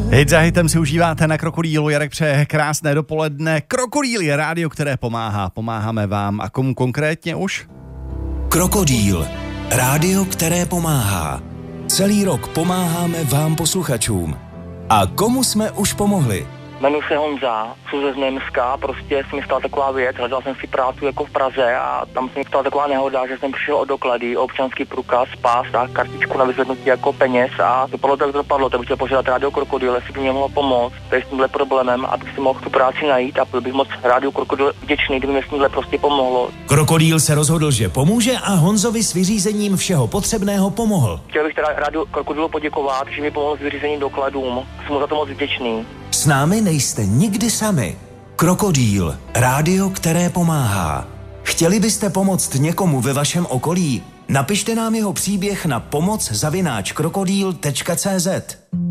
Hit za hitem si užíváte na Krokodýlu. Jarek přeje krásné dopoledne. Krokodýl je rádio, které pomáhá. Pomáháme vám. A komu konkrétně už? Krokodýl. Rádio, které pomáhá. Celý rok pomáháme vám posluchačům. A komu jsme už pomohli? Jmenuji se Honza, jsou ze Znojemska, prostě se mi stala taková věc, hledal jsem si práci jako v Praze a tam se mi stala taková nehoda, že jsem přišel o doklady, občanský průkaz, pás a kartičku na vyzvednutí jako peněz a dopadlo tak dopadlo, tak bych chtěl požádat rádio Krokodýl, jestli by mě mohlo pomoct, tady s tímhle problémem, abych si mohl tu práci najít a byl bych moc rádio Krokodýl vděčný, kdyby mi s tímhle prostě pomohlo. Krokodýl se rozhodl, že pomůže a Honzovi s vyřízením všeho potřebného pomohl. Chtěl bych teda rádio Krokodýlu poděkovat, že mi pomohl s vyřízením dokladům, jsem mu za to moc vděčný. S námi nejste nikdy sami. Krokodýl, rádio, které pomáhá. Chtěli byste pomoct někomu ve vašem okolí? Napište nám jeho příběh na pomoc@krokodýl.cz.